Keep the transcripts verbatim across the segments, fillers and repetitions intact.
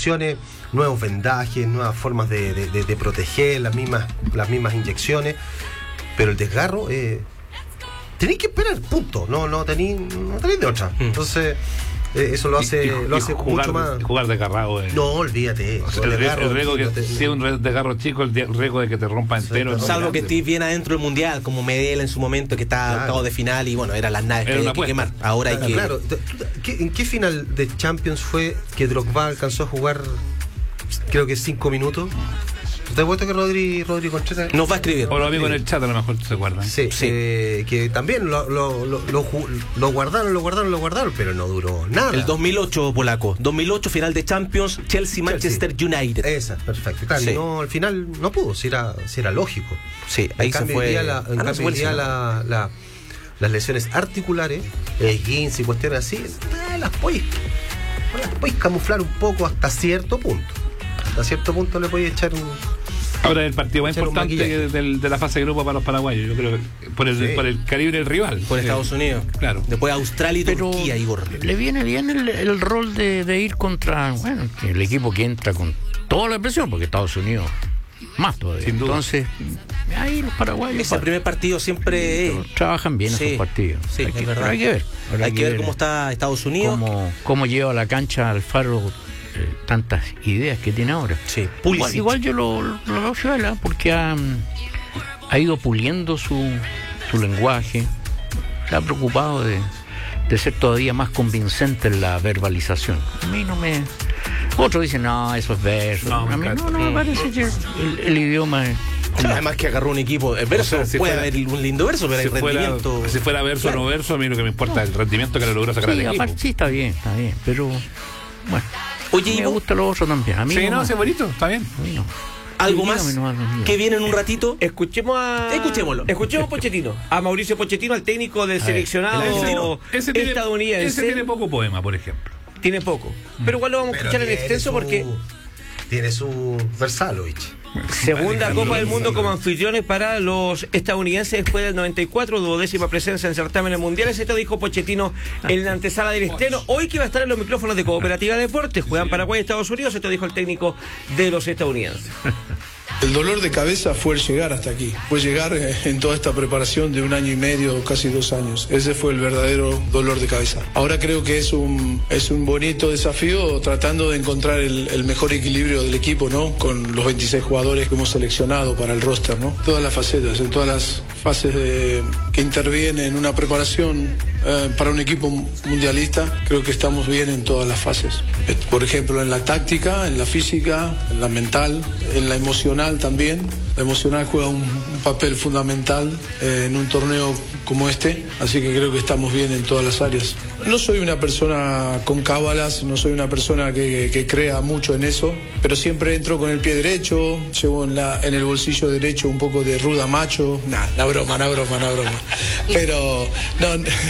operaciones, nuevos vendajes, nuevas formas de, de, de, de proteger, las mismas, las mismas inyecciones, pero el desgarro, eh, tenéis que esperar, punto, no, no tenéis no tenéis de otra. Entonces, eh, eso lo hace, y, y, lo hace jugar, mucho más. Jugar desgarrado. Eh. No, olvídate. O sea, el, desgarro, el riesgo que te, si es un desgarro chico, el riesgo de que te rompa entero. Sí, salvo que estés bien adentro del mundial, como Medela en su momento, que está claro. octavo de final y bueno, eran las naves era que hay que quemar. Ahora claro, hay que. Claro, ¿Qué, ¿en qué final de Champions fue que Drogba alcanzó a jugar, creo que cinco minutos? ¿Te has puesto que Rodri, Rodri Contreras nos va a escribir? O lo amigo en el chat, a lo mejor se acuerdan. Sí, sí. Eh, que también lo, lo, lo, lo, lo guardaron, lo guardaron, lo guardaron, pero no duró nada. El dos mil ocho, polaco. dos mil ocho, final de Champions, Chelsea-Manchester United. Esa, perfecto. Claro, sí. No, al final no pudo, si era, si era lógico. Sí, ahí en se cambio, fue. Día la, en cambio, día la, la, las lesiones articulares, esguince y cuestiones así, eh, las podéis las podéis camuflar un poco hasta cierto punto. Hasta cierto punto le podéis echar un. Ahora el partido más importante de, de la fase de grupo para los paraguayos, yo creo que por el, sí. por el calibre del rival. Por sí. Estados Unidos. Claro. Después Australia y Pero Turquía, Igor. Le viene bien el, el rol de, de ir contra, bueno, el equipo que entra con toda la presión, porque Estados Unidos más todavía. Sin duda. Entonces, ahí los paraguayos. Ese para, primer partido siempre eh, trabajan bien sí, esos partidos. Sí, hay es que, verdad. Hay que ver. Hay, hay que ver cómo está Estados Unidos. Cómo, cómo lleva a la cancha Alfaro eh, tantas ideas que tiene ahora. Sí, igual, igual yo lo, lo, lo veo porque ha, ha ido puliendo su, su lenguaje. Se ha preocupado de, de ser todavía más convincente en la verbalización. A mí no me. Otros dicen, no, eso es verso. No, a mí no, no me parece que el, el idioma es. Además que agarró un equipo el verso, o sea, si puede fuera, haber un lindo verso, pero si hay rendimiento. Fuera, si fuera verso o claro. no verso, a mí lo que me importa es el rendimiento que le logró sacar sí, al equipo. Aparte, sí, está bien, está bien, pero bueno. Oye, me gusta lo otro también. A mí sí, no, no, sí, bonito, está bien. A mí no. ¿Algo más que viene en un ratito? Escuchemos a... Escuchémoslo. Escuchemos a Pochettino. A Mauricio Pochettino, al técnico del seleccionado ese tiene, estadounidense. Ese tiene poco poema, por ejemplo. Tiene poco. Pero igual lo vamos a escuchar en extenso su, porque... Tiene su Versalovich. Segunda Copa del Mundo como anfitriones para los estadounidenses después del noventa y cuatro, duodécima presencia en certámenes mundiales. Esto dijo Pochettino en la antesala del estreno. Hoy que va a estar en los micrófonos de Cooperativa Deportes, juegan Paraguay y Estados Unidos. Esto dijo el técnico de los estadounidenses. El dolor de cabeza fue el llegar hasta aquí, fue llegar en toda esta preparación de un año y medio, casi dos años. Ese fue el verdadero dolor de cabeza. Ahora creo que es un, es un bonito desafío tratando de encontrar el, el mejor equilibrio del equipo, ¿no? Con los veintiséis jugadores que hemos seleccionado para el roster, ¿no? Todas las facetas, en todas las fases de, que intervienen en una preparación eh, para un equipo mundialista, creo que estamos bien en todas las fases. Por ejemplo, en la táctica, en la física, en la mental, en la emocional también. La emocional juega un, un papel fundamental eh, en un torneo como este, así que creo que estamos bien en todas las áreas. No soy una persona con cábalas, no soy una persona que, que crea mucho en eso, pero siempre entro con el pie derecho, llevo en, la, en el bolsillo derecho un poco de ruda macho. Nah, la broma, la broma, la broma. Pero, no,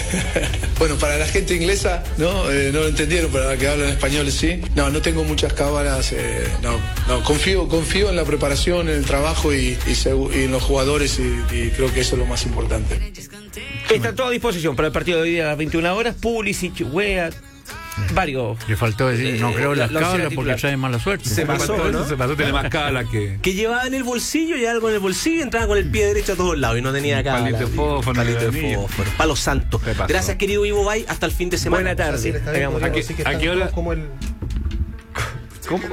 bueno, para la gente inglesa, ¿no? Eh, no lo entendieron, para la que hablan español sí. No, no tengo muchas cábalas, eh, no, no, confío, confío en la preparación, en el trabajo y, y, y en los jugadores y, y creo que eso es lo más importante. Está todo a disposición para el partido de hoy a las veintiuna horas. Pulisic, Wea, varios. Le faltó decir, no creo en las la, la cábalas porque trae mala suerte. Se pasó, pasó, ¿no? Se pasó, tiene más cábalas que... Que llevaba en el bolsillo y algo en el bolsillo y entraba con el pie derecho a todos lados y no tenía cábala. Palito de fósforo. Palito de fósforo. Palo santo. Gracias, querido Ivo Bay. Hasta el fin de semana. Buena tarde. Sí, ¿A qué, sí ¿a qué hora? Como el... ¿Cómo?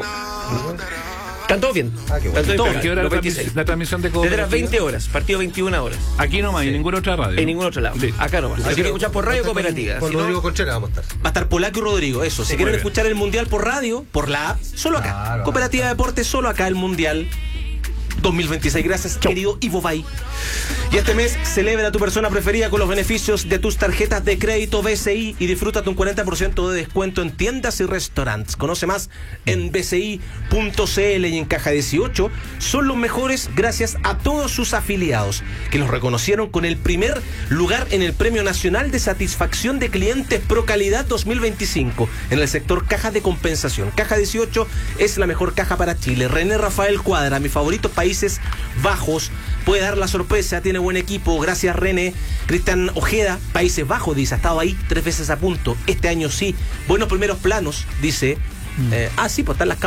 Están todos bien. Ah, qué bueno. Están todos ¿A qué hora la, transmis la transmisión de Desde las veinte horas, partido veintiuna horas. Aquí nomás, sí. En ninguna otra radio. En ningún otro lado. Sí. Acá nomás. Así que escuchar por radio Cooperativa. Con, con si Rodrigo no, Contreras vamos a estar. Va a estar Polaco y Rodrigo, eso. Si sí, quieren escuchar el Mundial por radio, por la app, solo acá. Claro, Cooperativa claro. Deportes, solo acá el Mundial dos mil veintiséis. Gracias, Chau. Querido Ivo Bay. Y este mes celebra a tu persona preferida con los beneficios de tus tarjetas de crédito B C I y disfrútate un cuarenta por ciento de descuento en tiendas y restaurantes. Conoce más en b c i punto c l y en Caja dieciocho. Son los mejores gracias a todos sus afiliados que los reconocieron con el primer lugar en el Premio Nacional de Satisfacción de Clientes Pro Calidad dos mil veinticinco en el sector cajas de compensación. Caja dieciocho es la mejor caja para Chile. René Rafael Cuadra, mi favorito, Países Bajos, puede dar la sorpresa, tiene buen equipo, gracias René. Cristian Ojeda, Países Bajos, dice, ha estado ahí tres veces a punto, este año sí, buenos primeros planos, dice, mm. eh, ah sí, pues están las